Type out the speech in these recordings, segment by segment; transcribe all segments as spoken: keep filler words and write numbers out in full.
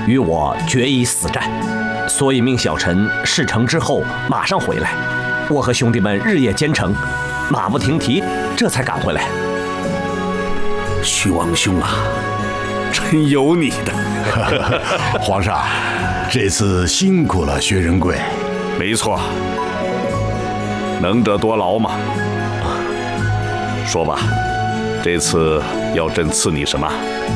与我决一死战，所以命小臣事成之后马上回来。我和兄弟们日夜兼程，马不停蹄，这才赶回来。 徐王兄啊，真有你的！ 皇上，这次辛苦了薛仁贵。 没错，能者多劳嘛。说吧，这次要朕赐你什么？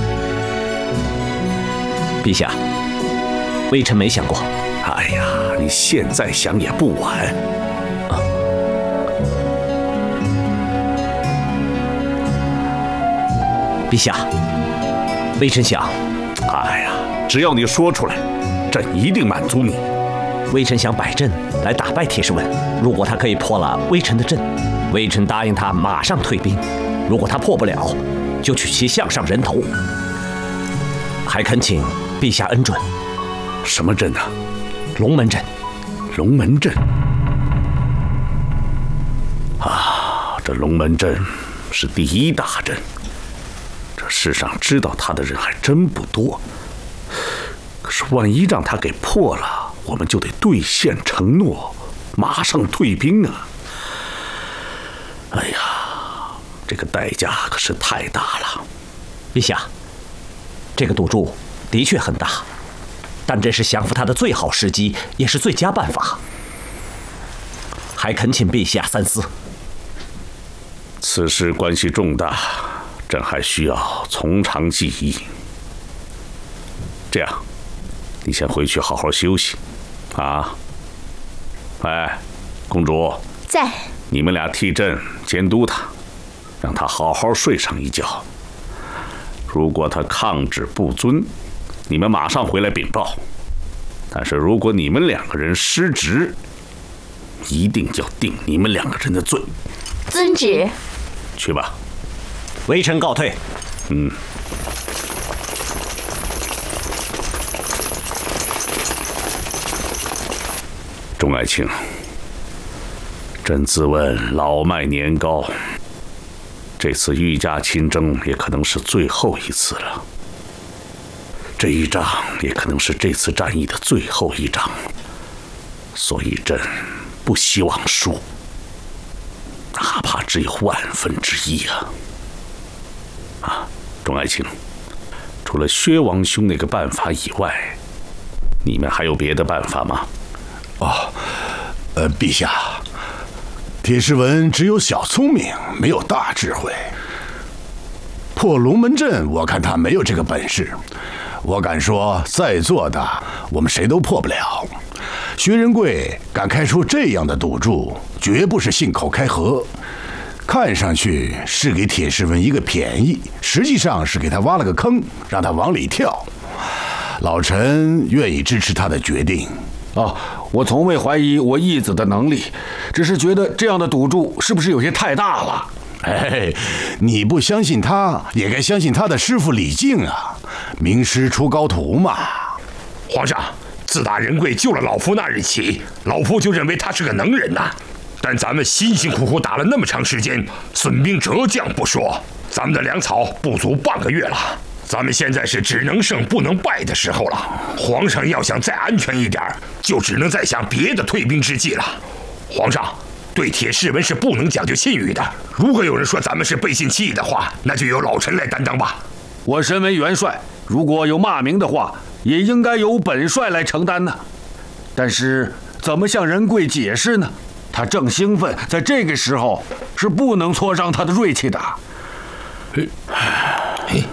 陛下，微臣没想过。 哎呀，你现在想也不晚。啊、 陛下，微臣想， 哎呀，只要你说出来，朕一定满足你。 微臣想摆阵来打败铁石文，如果他可以破了微臣的阵，微臣答应他马上退兵；如果他破不了，就取其项上人头。还恳请陛下恩准。 什么阵啊？ 龙门阵。 龙门阵啊，这龙门阵是第一大阵，这世上知道他的人还真不多。可是万一让他给破了，我们就得兑现承诺，马上退兵啊！哎呀，这个代价可是太大了。 陛下，这个赌注的确很大，但这是降服他的最好时机，也是最佳办法。还恳请陛下三思。 此事关系重大，朕还需要从长计议。这样，你先回去好好休息，啊！哎，公主在。 你们俩替朕监督他，让他好好睡上一觉。如果他抗旨不遵，你们马上回来禀报。但是如果你们两个人失职，一定要定你们两个人的罪。 遵旨。 去吧。 微臣告退。 嗯。钟爱卿，朕自问老迈年高，这次御驾亲征也可能是最后一次了。这一仗也可能是这次战役的最后一仗，所以朕不希望输，哪怕只有万分之一啊！啊，钟爱卿，除了薛王兄那个办法以外，你们还有别的办法吗？ 哦，呃，陛下，铁石文只有小聪明，没有大智慧。破龙门阵，我看他没有这个本事。我敢说，在座的我们谁都破不了。薛仁贵敢开出这样的赌注，绝不是信口开河。看上去是给铁石文一个便宜，实际上是给他挖了个坑，让他往里跳。老臣愿意支持他的决定。 哦，我从未怀疑我义子的能力，只是觉得这样的赌注是不是有些太大了？ 哎，你不相信他，也该相信他的师傅李靖啊，名师出高徒嘛。 皇上，自打仁贵救了老夫那日起，老夫就认为他是个能人呐、啊。但咱们辛辛苦苦打了那么长时间，损兵折将不说，咱们的粮草不足半个月了。咱们现在是只能胜不能败的时候了。皇上要想再安全一点，就只能再想别的退兵之计了。皇上对铁士文是不能讲究信誉的。如果有人说咱们是背信弃义的话，那就由老臣来担当吧。 我身为元帅，如果有骂名的话，也应该由本帅来承担呢。但是怎么向仁贵解释呢？他正兴奋，在这个时候是不能挫伤他的锐气的。 嘿，嘿。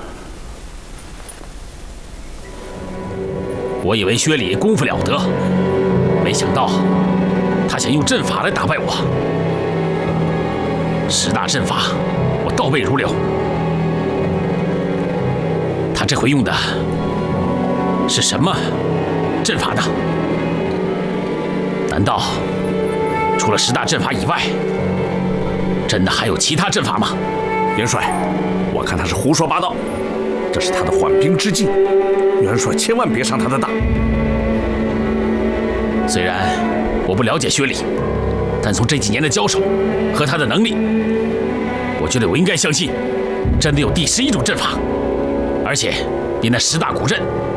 我以为薛礼功夫了得，没想到他想用阵法来打败我。十大阵法我倒背如流，他这回用的是什么阵法呢？难道除了十大阵法以外，真的还有其他阵法吗？ 元帅，我看他是胡说八道，这是他的缓兵之计，元帅千万别上他的当。 虽然我不了解薛礼，但从这几年的交手和他的能力，我觉得我应该相信，真的有第十一种阵法，而且比那十大古阵